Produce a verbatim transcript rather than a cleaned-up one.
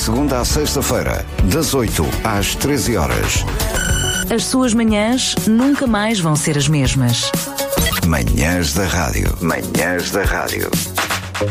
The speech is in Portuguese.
segunda à sexta-feira, das oito às treze horas. As suas manhãs nunca mais vão ser as mesmas. Manhãs da Rádio. Manhãs da Rádio.